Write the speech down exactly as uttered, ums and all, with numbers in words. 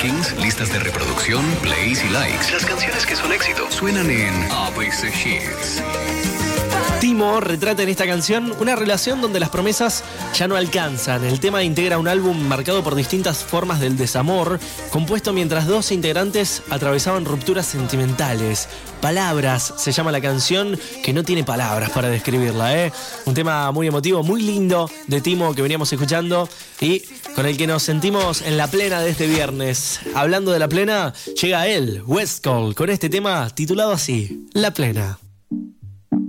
rankings, listas de reproducción, plays y likes. Las canciones que son éxito suenan en A B C Hits. Timo retrata en esta canción una relación donde las promesas ya no alcanzan. El tema integra un álbum marcado por distintas formas del desamor, compuesto mientras dos integrantes atravesaban rupturas sentimentales. Palabras se llama la canción, que no tiene palabras para describirla, ¿eh? Un tema muy emotivo, muy lindo de Timo que veníamos escuchando y con el que nos sentimos en la plena de este viernes. Hablando de la plena, llega él, Westcol, con este tema titulado así, La Plena.